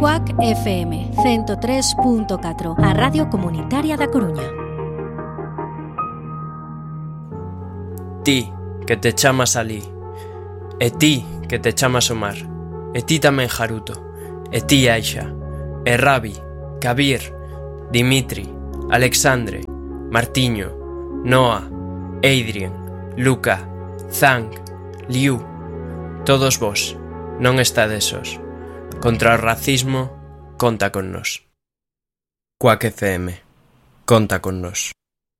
Cuac FM 103.4, a Radio Comunitaria da Coruña. Ti, que te chamas Alí, e ti, que te chamas Omar, e ti tamén Jaruto, e ti Aixa, e Rabi, Kabir, Dimitri, Alexandre, Martiño, Noa, Adrien, Luca, Zhang, Liu, todos vos, non estades sós. Contra o racismo, conta con nós. Cuac FM, conta con nós.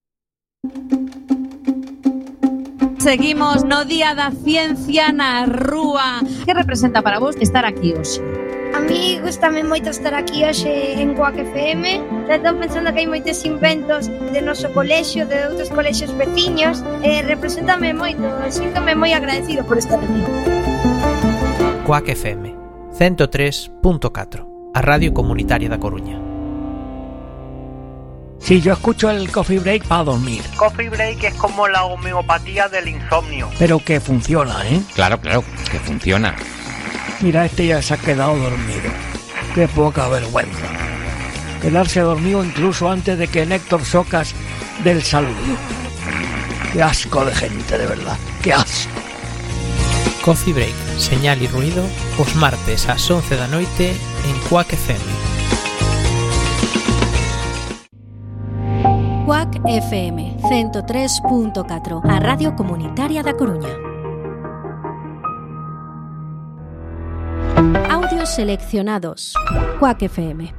Seguimos no Día da Ciencia na Rúa. Que representa para vos estar aquí hoxe? A mí gustame moito estar aquí hoxe en Cuac FM. Estou pensando que hai moitos inventos de noso colexio, de outros colexios veciños. Representame moito, síntome moi agradecido por estar aquí. Cuac FM 103.4, a Radio Comunitaria da Coruña. Sí, yo escucho el Coffee Break para dormir. Coffee Break es como la homeopatía del insomnio. Pero que funciona, ¿eh? Claro, que funciona. Mira, este ya se ha quedado dormido. Qué poca vergüenza. Quedarse dormido incluso antes de que Néctor Socas dé el saludo. Qué asco de gente, de verdad. Qué asco. Coffee Break, señal e ruido, os martes ás 11 da noite en Cuac FM. Cuac FM 103.4, a Radio Comunitaria da Coruña. Audios seleccionados. Cuac FM.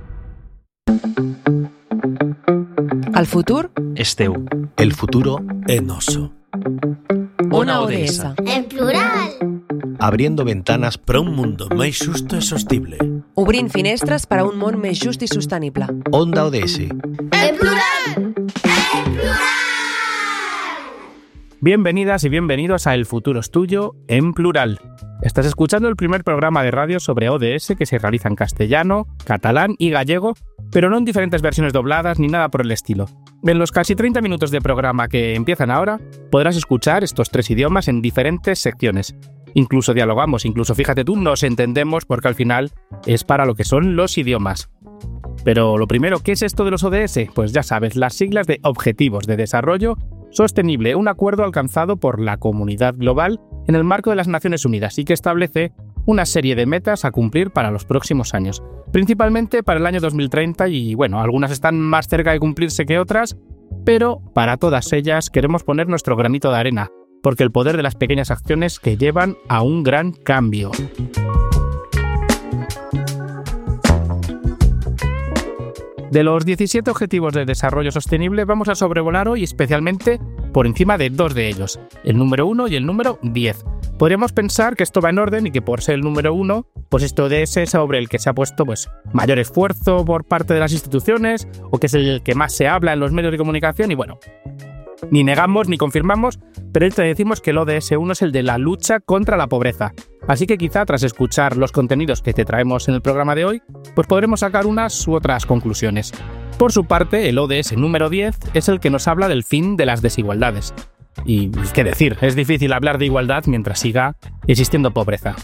Al futur és teu. El futuro é noso. Una ODS. En plural. Abriendo ventanas para un mundo máis xusto e sostible. Obrint finestras para un món més just i sostenible. Onda ODS. En plural. En plural. Bienvenidas y bienvenidos a El futuro es tuyo en plural. Estás escuchando el primer programa de radio sobre ODS que se realiza en castellano, catalán y gallego, pero no en diferentes versiones dobladas ni nada por el estilo. En los casi 30 minutos de programa que empiezan ahora, podrás escuchar estos 3 idiomas en diferentes secciones. Incluso dialogamos, incluso fíjate tú, nos entendemos porque al final es para lo que son los idiomas. Pero lo primero, ¿qué es esto de los ODS? Pues ya sabes, las siglas de Objetivos de Desarrollo Sostenible, un acuerdo alcanzado por la comunidad global en el marco de las Naciones Unidas y que establece una serie de metas a cumplir para los próximos años, principalmente para el año 2030 y bueno, algunas están más cerca de cumplirse que otras, pero para todas ellas queremos poner nuestro granito de arena, porque el poder de las pequeñas acciones que llevan a un gran cambio. De los 17 Objetivos de Desarrollo Sostenible vamos a sobrevolar hoy especialmente por encima de 2 de ellos, el número 1 y el número 10. Podríamos pensar que esto va en orden y que por ser el número 1, pues esto de ese sobre el que se ha puesto pues mayor esfuerzo por parte de las instituciones o que es el que más se habla en los medios de comunicación y bueno, ni negamos ni confirmamos, pero te decimos que el ODS 1 es el de la lucha contra la pobreza. Así que quizá tras escuchar los contenidos que te traemos en el programa de hoy, pues podremos sacar unas u otras conclusiones. Por su parte, el ODS número 10 es el que nos habla del fin de las desigualdades. Y qué decir, es difícil hablar de igualdad mientras siga existiendo pobreza.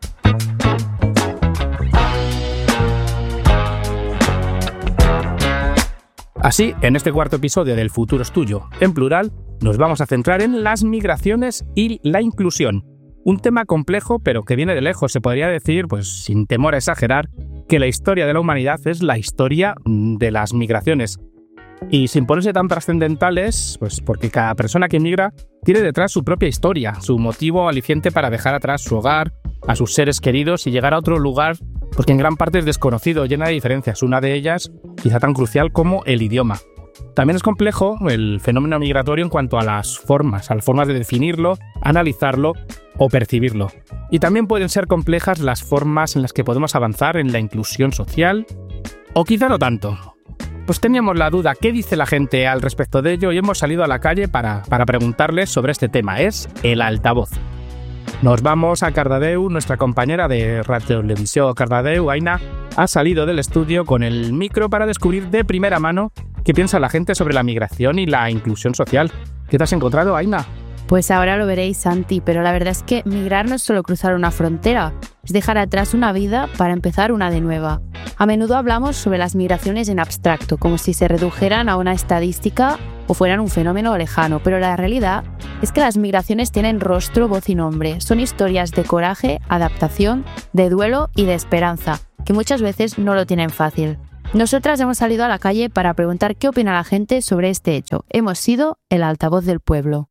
Así, en este cuarto episodio del Futuro es tuyo, en plural, nos vamos a centrar en las migraciones y la inclusión. Un tema complejo, pero que viene de lejos. Se podría decir, pues sin temor a exagerar, que la historia de la humanidad es la historia de las migraciones. Y sin ponerse tan trascendentales, pues porque cada persona que migra tiene detrás su propia historia, su motivo aliciente para dejar atrás su hogar, a sus seres queridos y llegar a otro lugar, porque en gran parte es desconocido, llena de diferencias. Una de ellas, quizá tan crucial como el idioma. También es complejo el fenómeno migratorio en cuanto a las formas de definirlo, analizarlo o percibirlo. Y también pueden ser complejas las formas en las que podemos avanzar en la inclusión social, o quizá no tanto. Pues teníamos la duda, ¿qué dice la gente al respecto de ello? Y hemos salido a la calle para preguntarles sobre este tema. Es el altavoz. Nos vamos a Cardedeu. Nuestra compañera de Radio Televisión Cardedeu, Aina, ha salido del estudio con el micro para descubrir de primera mano qué piensa la gente sobre la migración y la inclusión social. ¿Qué te has encontrado, Aina? Pues ahora lo veréis, Santi, pero la verdad es que migrar no es solo cruzar una frontera, es dejar atrás una vida para empezar una de nueva. A menudo hablamos sobre las migraciones en abstracto, como si se redujeran a una estadística o fueran un fenómeno lejano, pero la realidad es que las migraciones tienen rostro, voz y nombre. Son historias de coraje, adaptación, de duelo y de esperanza, que muchas veces no lo tienen fácil. Nosotras hemos salido a la calle para preguntar qué opina la gente sobre este hecho. Hemos sido el altavoz del pueblo.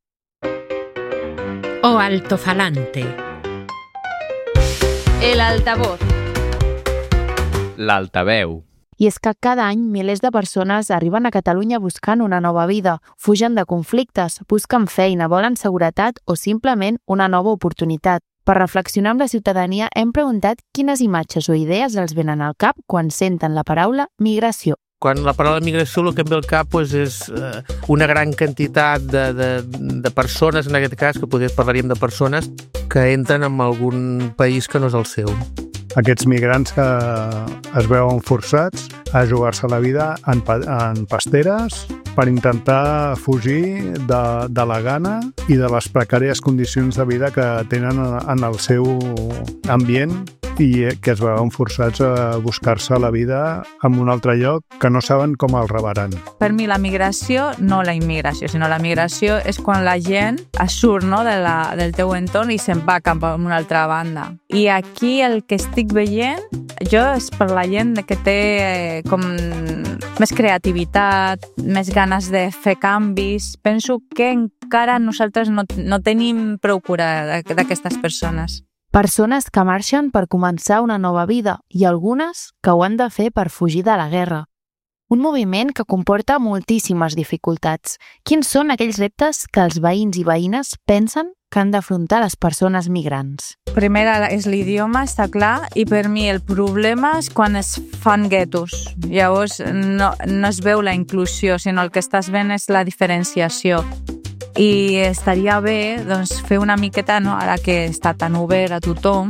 O altofalante. El altavoz. L'altaveu. I és que cada any milers de persones arriben a Catalunya buscant una nova vida, fugen de conflictes, busquen feina, volen seguretat o simplement una nova oportunitat. Per reflexionar amb la ciutadania hem preguntat quines imatges o idees els venen al cap quan senten la paraula migració. Quan la paraula migració el que em ve al cap és una gran quantitat de persones, en aquest cas, que potser parlaríem de persones que entren en algun país que no és el seu. Aquests migrants que es veuen forçats a jugar-se la vida en pasteres per intentar fugir de la gana i de les precàries condicions de vida que tenen en el seu ambient i que es veuen forçats a buscar-se la vida en un altre lloc que no saben com el rebaran. Per mi la migració, no la immigració, sinó la migració és quan la gent surt del teu entorn i se'n va cap a una altra banda. I aquí el que estic veient jo és per la gent que té com més creativitat, més ganes de fer canvis. Penso que encara nosaltres no tenim prou cura d'aquestes persones. Persones que marxen per començar una nova vida i algunes que ho han de fer per fugir de la guerra. Un moviment que comporta moltíssimes dificultats. Quins són aquells reptes que els veïns i veïnes pensen que han d'afrontar les persones migrants? Primer és l'idioma, està clar, i per mi el problema és quan es fan guetos. Llavors no es veu la inclusió, sinó el que estàs veient és la diferenciació. I estaria bé fer una miqueta, ara que està tan obert a tothom,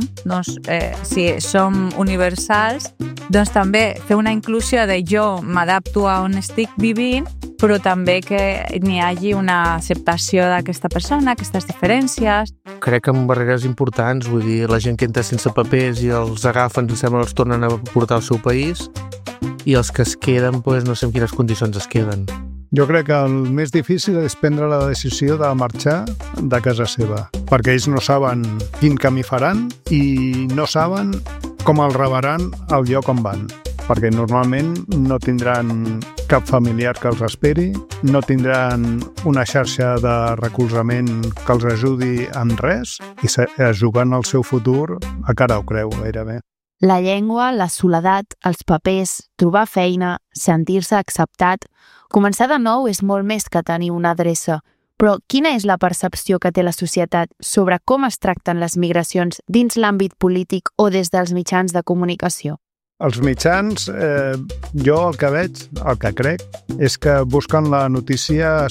si som universals, també fer una inclusió de jo m'adapto a on estic vivint, però també que n'hi hagi una acceptació d'aquesta persona, aquestes diferències. Crec que amb barreres importants, vull dir, la gent que entra sense papers i els agafen, sembla que els tornen a portar al seu país, i els que es queden, no sé en quines condicions es queden. Jo crec que el més difícil és prendre la decisió de marxar de casa seva, perquè ells no saben quin camí faran i no saben com el rebaran al lloc on van, perquè normalment no tindran cap familiar que els esperi, no tindran una xarxa de recolzament que els ajudi en res i es juguen el seu futur a cara o creu, gairebé. La llengua, la soledat, els papers, trobar feina, sentir-se acceptat. Començar de nou és molt més que tenir una adreça. Però quina és la percepció que té la societat sobre com es tracten les migracions dins l'àmbit polític o des dels mitjans de comunicació? Els mitjans, jo el que veig, el que crec, és que busquen la notícia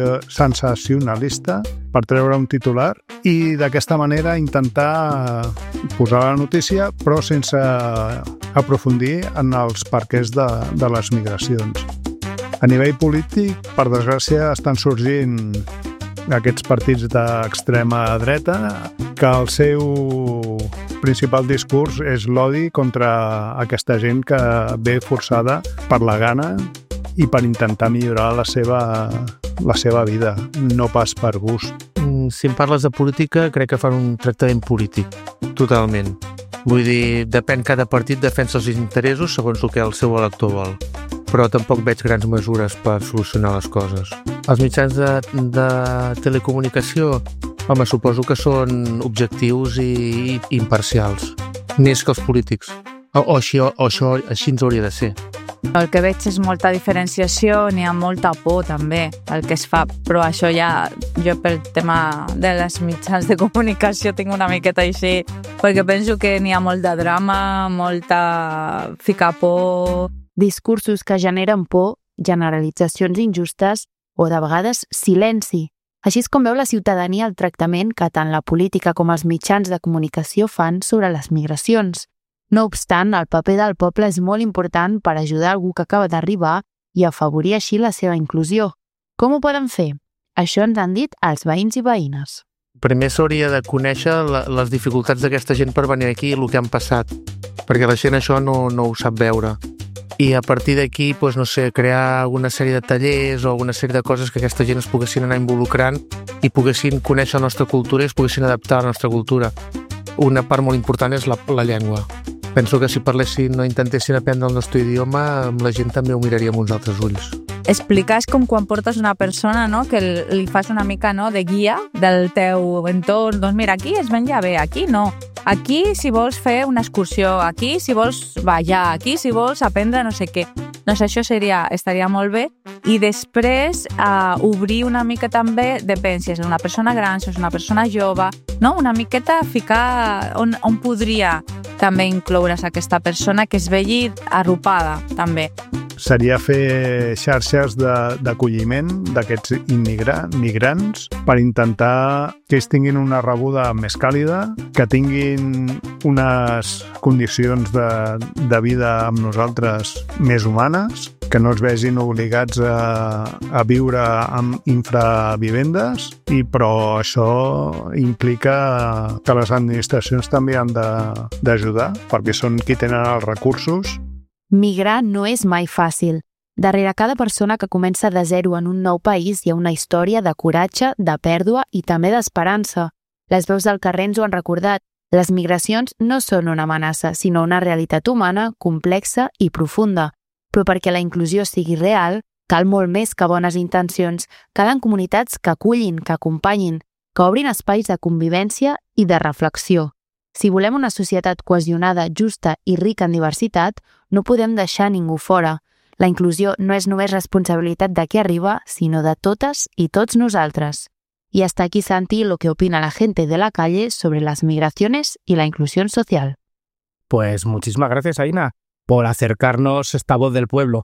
sensacionalista per treure un titular i d'aquesta manera intentar posar la notícia però sense aprofundir en els perquès de les migracions. A nivell polític, per desgràcia, estan sorgint aquests partits d'extrema dreta que el seu principal discurs és l'odi contra aquesta gent que ve forçada per la gana i per intentar millorar la seva vida, no pas per gust. Si em parles de política, crec que fan un tractament polític, totalment. Vull dir, depèn, cada partit defensa els interessos segons el que el seu elector vol, però tampoc veig grans mesures per solucionar les coses. Els mitjans de telecomunicació, home, suposo que són objectius i imparcials, més que els polítics. O això així ens hauria de ser. El que veig és molta diferenciació, n'hi ha molta por també, el que es fa, però això ja, jo pel tema de les mitjans de comunicació tinc una miqueta així, perquè penso que n'hi ha molt de drama, molta ficar por. Discursos que generen por, generalitzacions injustes o de vegades silenci. Així és com veu la ciutadania el tractament que tant la política com els mitjans de comunicació fan sobre les migracions. No obstant, el paper del poble és molt important per ajudar algú que acaba d'arribar i afavorir així la seva inclusió. Com ho poden fer? Això ens han dit els veïns i veïnes. Primer s'hauria de conèixer les dificultats d'aquesta gent per venir aquí i el que han passat, perquè la gent això no ho sap veure. I a partir d'aquí, no sé, crear una sèrie de tallers o alguna sèrie de coses que aquesta gent es poguessin anar involucrant i poguessin conèixer la nostra cultura i es poguessin adaptar a la nostra cultura. Una part molt important és la llengua. Penso que si parlessin o intentessin aprendre el nostre idioma, la gent també ho miraria amb uns altres ulls. Explicar és com quan portes una persona, no?, que li fas una mica, no?, de guia del teu entorn. Doncs mira, aquí es menja bé, aquí no. Aquí si vols fer una excursió, aquí si vols ballar, aquí si vols aprendre no sé què. Doncs això estaria molt bé. I després obrir una mica també, depèn si és una persona gran, si és una persona jove, no? Una miqueta ficar on podria també incloure's aquesta persona que es vegi arropada també. Seria fer xarxes d'acolliment d'aquests migrants per intentar que ells tinguin una rebuda més càlida, que tinguin unes condicions de vida amb nosaltres més humanes, que no es vegin obligats a viure en infravivendes, però això implica que les administracions també han d'ajudar, perquè són qui tenen els recursos. Migrar no és mai fàcil. Darrere cada persona que comença de zero en un nou país hi ha una història de coratge, de pèrdua i també d'esperança. Les veus del carrer ens ho han recordat. Les migracions no són una amenaça, sinó una realitat humana, complexa i profunda. Però perquè la inclusió sigui real, cal molt més que bones intencions. Calen comunitats que acullin, que acompanyin, que obrin espais de convivència i de reflexió. Si volem una societat cohesionada, justa i rica en diversitat, no podem deixar ningú fora. La inclusió no és només responsabilitat de qui arriba, sinó de totes y tots nosaltres. Y hasta aquí, Santi, lo que opina la gente de la calle sobre las migraciones y la inclusión social. Pues muchísimas gracias, Aina, por acercarnos esta voz del pueblo.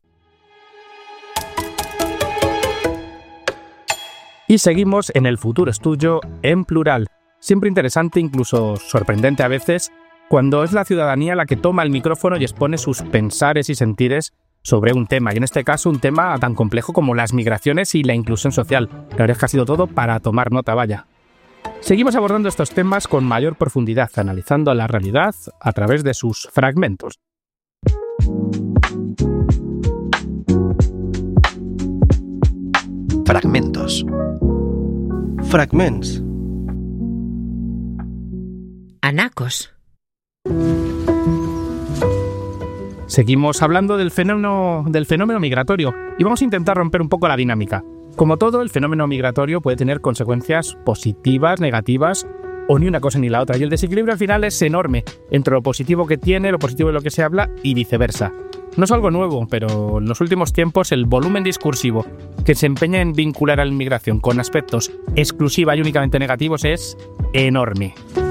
Y seguimos en el Futuro Estudio en plural. Siempre interesante, incluso sorprendente a veces, cuando es la ciudadanía la que toma el micrófono y expone sus pensares y sentires sobre un tema, y en este caso un tema tan complejo como las migraciones y la inclusión social. La verdad es que ha sido todo para tomar nota, vaya. Seguimos abordando estos temas con mayor profundidad, analizando la realidad a través de sus fragmentos. Fragmentos. Fragments. Anacos. Seguimos hablando del fenómeno migratorio y vamos a intentar romper un poco la dinámica. Como todo, el fenómeno migratorio puede tener consecuencias positivas, negativas o ni una cosa ni la otra. Y el desequilibrio al final es enorme entre lo positivo que tiene, lo positivo de lo que se habla y viceversa. No es algo nuevo, pero en los últimos tiempos el volumen discursivo que se empeña en vincular a la inmigración con aspectos exclusiva y únicamente negativos es enorme.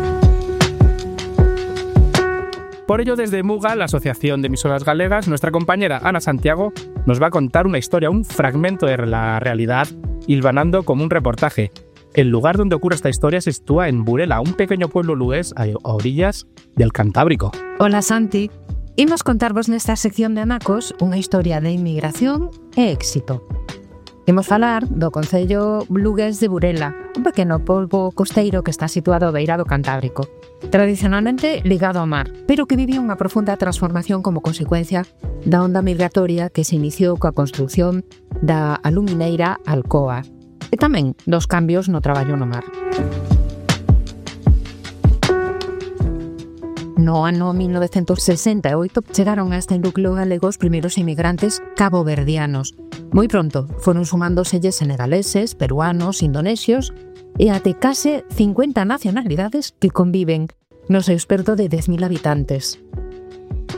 Por ello, desde Muga, la Asociación de Emisoras Galegas, nuestra compañera Ana Santiago nos va a contar una historia, un fragmento de la realidad, hilvanando como un reportaje. El lugar donde ocurre esta historia se sitúa en Burela, un pequeño pueblo lugués a orillas del Cantábrico. Hola, Santi. Imos contarvos nesta sección de Anacos unha historia de inmigración e éxito. Imos falar do concello lugués de Burela, un pequeno polbo costeiro que está situado ao beira do Cantábrico, tradicionalmente ligado ao mar, pero que viviu unha profunda transformación como consecuencia da onda migratoria que se iniciou coa construción da alumineira Alcoa e tamén dos cambios no traballo no mar. No ano 1968 chegaron a este núcleo galego os primeiros inmigrantes caboverdianos. Moi pronto foron sumándoselles senegaleses, peruanos, indonesios e até case 50 nacionalidades que conviven no seu esperto de 10.000 habitantes.